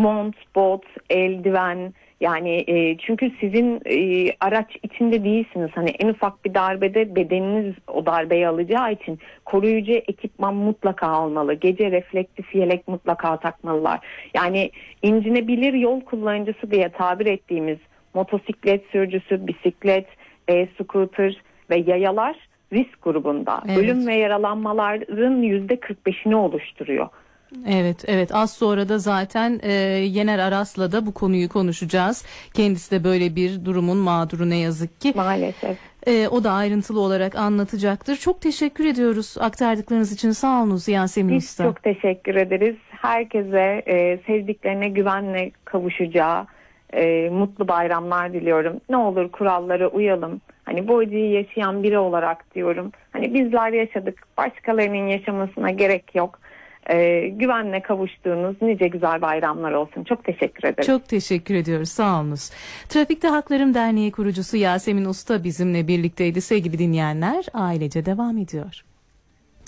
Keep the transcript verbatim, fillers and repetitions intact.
mont, bot, eldiven, yani e, çünkü sizin e, araç içinde değilsiniz. Hani en ufak bir darbede bedeniniz o darbeyi alacağı için koruyucu ekipman mutlaka almalı. Gece reflektif yelek mutlaka takmalılar. Yani incinebilir yol kullanıcısı diye tabir ettiğimiz motosiklet sürücüsü, bisiklet, e, scooter ve yayalar risk grubunda. Evet. Ölüm ve yaralanmaların yüzde kırk beşini oluşturuyor. Evet, evet. Az sonra da zaten e, Yener Aras'la da bu konuyu konuşacağız. Kendisi de böyle bir durumun mağduru ne yazık ki. Maalesef. E, o da ayrıntılı olarak anlatacaktır. Çok teşekkür ediyoruz aktardıklarınız için. Sağ olunuz Yasemin Biz Usta. çok teşekkür ederiz. Herkese e, sevdiklerine güvenle kavuşacağı e, mutlu bayramlar diliyorum. Ne olur kurallara uyalım. Hani bu acıyı yaşayan biri olarak diyorum. Hani bizler yaşadık. Başkalarının yaşamasına gerek yok. Ee, güvenle kavuştuğunuz nice güzel bayramlar olsun. Çok teşekkür ederim. Çok teşekkür ediyoruz. Sağ olunuz. Trafikte Haklarım Derneği kurucusu Yasemin Usta bizimle birlikteydi. Sevgili dinleyenler, ailece devam ediyor.